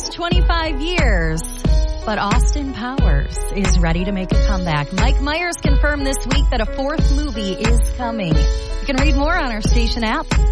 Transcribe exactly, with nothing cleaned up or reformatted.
almost twenty-five years. But Austin Powers is ready to make a comeback. Mike Myers confirmed this week that a fourth movie is coming. You can read more on our station app.